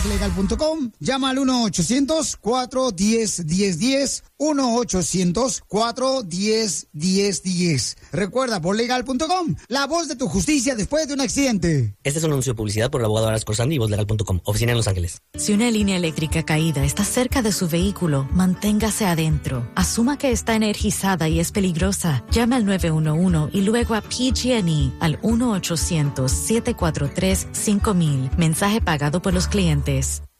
Legal.com. Llama al 1-800-410-1010. 1-800-410-1010. Recuerda, por Legal.com, la voz de tu justicia después de un accidente. Este es un anuncio de publicidad por el abogado Aras Corsandi y VozLegal.com. Oficina en Los Ángeles. Si una línea eléctrica caída está cerca de su vehículo, manténgase adentro. Asuma que está energizada y es peligrosa. Llame al 911 y luego a PG&E al 1-800-743-5000. Mensaje pagado por los clientes.